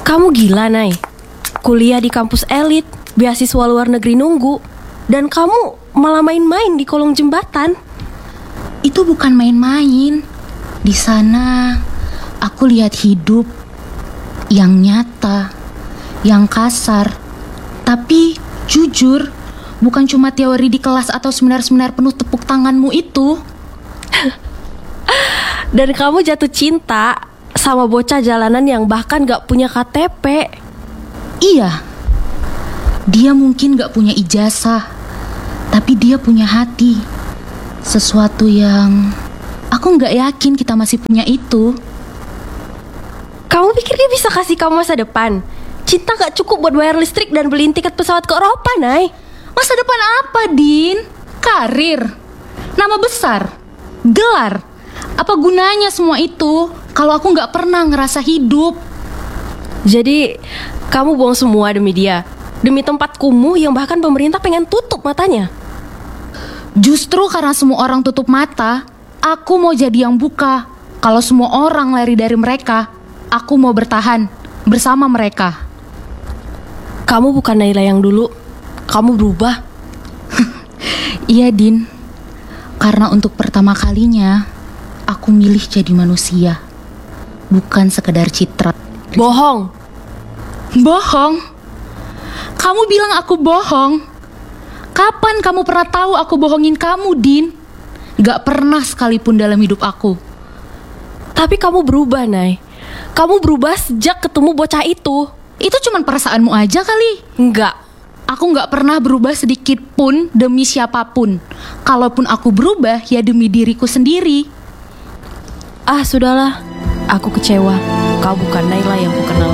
Kamu gila, Nay. Kuliah di kampus elit, beasiswa luar negeri nunggu, dan kamu malah main-main di kolong jembatan. Itu bukan main-main. Di sana aku lihat hidup yang nyata, yang kasar, tapi jujur, bukan cuma teori di kelas atau seminar-seminar penuh tepuk tanganmu itu. Dan kamu jatuh cinta sama bocah jalanan yang bahkan gak punya KTP. Iya, dia mungkin gak punya ijazah, tapi dia punya hati. Sesuatu yang aku gak yakin kita masih punya itu. Kamu pikir dia bisa kasih kamu masa depan? Cinta gak cukup buat bayar listrik dan beliin tiket pesawat ke Eropa, Nay. Masa depan apa, Din? Karir, nama besar, gelar. Apa gunanya semua itu kalau aku gak pernah ngerasa hidup? Jadi kamu bohong semua demi dia, demi tempat kumuh yang bahkan pemerintah pengen tutup matanya. Justru karena semua orang tutup mata, aku mau jadi yang buka. Kalau semua orang lari dari mereka, aku mau bertahan bersama mereka. Kamu bukan Naila yang dulu. Kamu berubah. Iya, Din. Karena untuk pertama kalinya aku milih jadi manusia, bukan sekedar citra. Bohong. Bohong? Kamu bilang aku bohong? Kapan kamu pernah tahu aku bohongin kamu, Din? Gak pernah sekalipun dalam hidup aku. Tapi kamu berubah, Nay. Kamu berubah sejak ketemu bocah itu. Itu cuman perasaanmu aja kali. Enggak. Aku gak pernah berubah sedikit pun demi siapapun. Kalaupun aku berubah, ya demi diriku sendiri. Ah, sudahlah. Aku kecewa. Kau bukan Naila yang kukenal.